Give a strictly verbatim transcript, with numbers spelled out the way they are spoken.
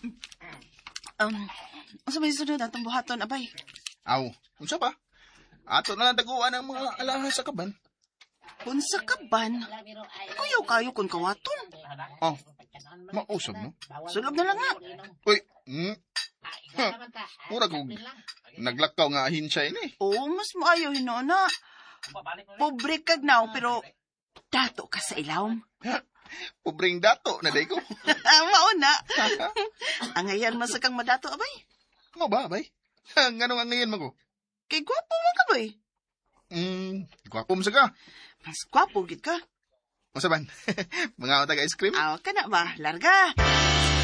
Um, sa may sunod atong buhaton, abay. Aw, unsa pa? Ato na lang daguan ang mga alahas sa kaban. Unsa ka ban? Kuyaw kayo kung kawaton. Oh, mausap mo? Sulog na lang nga. Uy, hmm? Ha, mura kong naglakaw nga ahinsya ini. Oo, mas maayo hinoona. Pobre kag now, pero dato ka sa ilawom. Pobreng dato na day ko. Mauna. Ang ngayon masakang madato, abay. Ano ba, bay? Nga nung ang ngayon mo ko? Kay gwapo man ka, bay. Hmm, gwapom sa ka. Mas gwapo, gid ka. Masaban, mga taga ice cream? Aw ka na ba? Larga.